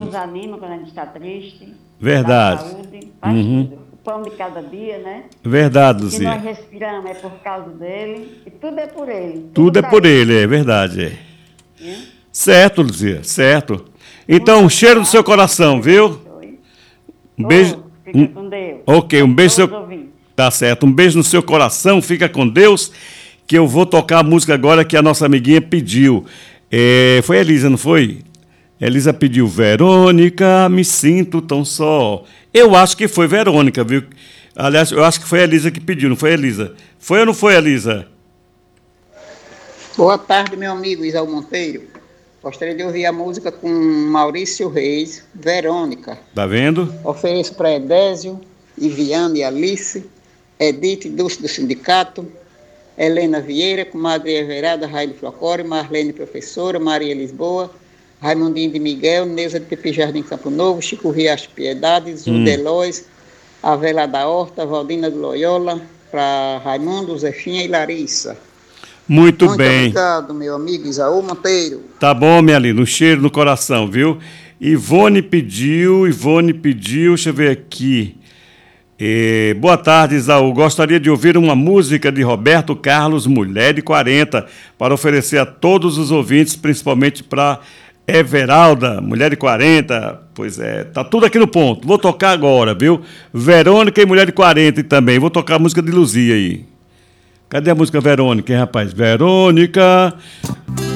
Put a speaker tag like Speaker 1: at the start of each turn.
Speaker 1: nos anima quando a gente está triste.
Speaker 2: Verdade.
Speaker 1: Dá saúde, faz tudo. O pão de cada dia, né?
Speaker 2: Verdade,
Speaker 1: O que nós
Speaker 2: Luzia.
Speaker 1: respiramos é por causa dele e tudo é por ele. Tudo
Speaker 2: Tudo é
Speaker 1: para
Speaker 2: por
Speaker 1: ele.
Speaker 2: ele, é verdade. É.
Speaker 1: Né?
Speaker 2: Certo, Luzia, certo. Então,
Speaker 1: Muito
Speaker 2: um cheiro no seu
Speaker 1: obrigada.
Speaker 2: coração, viu? Um beijo.
Speaker 1: Fica com Deus.
Speaker 2: Ok, um beijo.
Speaker 1: Todos os ouvintes.
Speaker 2: Tá certo, um beijo no seu coração, fica com Deus, que eu vou tocar a música agora que a nossa amiguinha pediu. Foi a Elisa, não foi? Elisa pediu, Verônica, me sinto tão só. Eu acho que foi Verônica, viu? Aliás, eu acho que foi a Elisa que pediu, não foi a Elisa? Foi ou não foi, Elisa?
Speaker 3: Boa tarde, meu amigo Isaú Monteiro. Gostaria de ouvir a música com Maurício Reis, Verônica.
Speaker 2: Tá vendo?
Speaker 3: Ofereço para Edésio, Iviane e Alice, Edith Dulce do Sindicato, Helena Vieira, comadre Everada, Raíli Flocore, Marlene Professora, Maria Lisboa, Raimundinho de Miguel, Neuza de Pepe Jardim Campo Novo, Chico Riacho Piedade, Zul Delois, Avela da Horta, Valdina de Loyola, para Raimundo, Zefinha e Larissa.
Speaker 2: Muito bem.
Speaker 3: Obrigado, meu amigo Isaú Monteiro.
Speaker 2: Tá bom, minha linda, um cheiro no coração, viu? Ivone pediu, deixa eu ver aqui. Boa tarde, Isaú. Gostaria de ouvir uma música de Roberto Carlos, Mulher de 40, para oferecer a todos os ouvintes, principalmente para Everalda, Mulher de 40. Pois é, tá tudo aqui no ponto. Vou tocar agora, viu? Verônica e Mulher de 40 também. Vou tocar a música de Luzia aí. Cadê a música Verônica, hein, rapaz? Verônica.